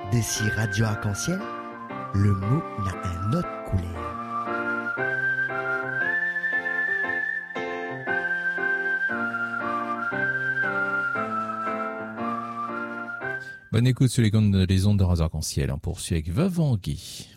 D'ici Radio Arc-en-Ciel, le mot n'a un autre couleur. Bonne écoute sur les ondes de Radio Arc-en-Ciel. On poursuit avec Veuve Anguille.